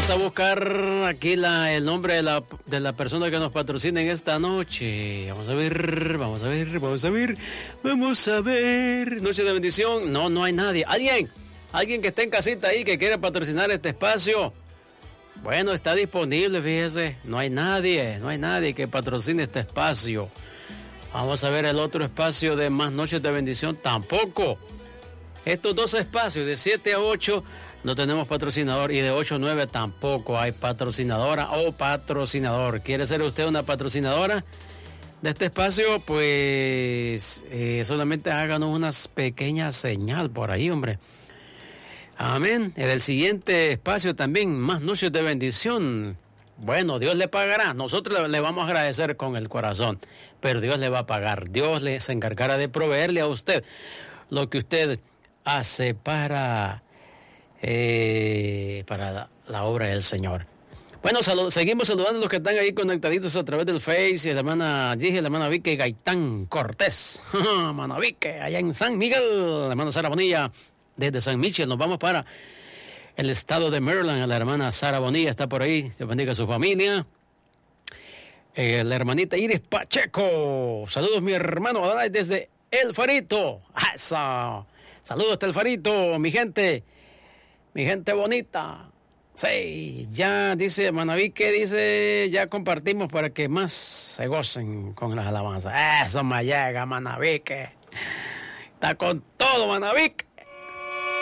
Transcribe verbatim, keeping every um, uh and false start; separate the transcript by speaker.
Speaker 1: Vamos a buscar aquí la, el nombre de la, de la persona que nos patrocina en esta noche. Vamos a ver, vamos a ver, vamos a ver, vamos a ver. Noche de bendición. No, no hay nadie. ¿Alguien? ¿Alguien que esté en casita ahí que quiera patrocinar este espacio? Bueno, está disponible, fíjese. No hay nadie, no hay nadie que patrocine este espacio. Vamos a ver el otro espacio de Más Noches de Bendición. Tampoco. Estos dos espacios de siete a ocho no tenemos patrocinador y de ocho a nueve tampoco hay patrocinadora o patrocinador. ¿Quiere ser usted una patrocinadora de este espacio? Pues eh, solamente háganos una pequeña señal por ahí, hombre. Amén. En el siguiente espacio también, Más Noches de Bendición. Bueno, Dios le pagará. Nosotros le vamos a agradecer con el corazón, pero Dios le va a pagar. Dios le se encargará de proveerle a usted lo que usted hace para, eh, para la, la obra del Señor. Bueno, salud, seguimos saludando a los que están ahí conectaditos a través del Face. La hermana, dije, la hermana Vique Gaitán Cortés. Hermana Vique, allá en San Miguel. La hermana Sara Bonilla, desde San Michel. Nos vamos para el estado de Maryland. La hermana Sara Bonilla está por ahí. Dios bendiga a su familia. Eh, la hermanita Iris Pacheco. Saludos, mi hermano, desde El Farito. ¡Eso! Saludos hasta El Farito, mi gente. Mi gente bonita. Sí, ya dice Manavique, dice, ya compartimos para que más se gocen con las alabanzas. Eso me llega, Manavique. Está con todo, Manavique.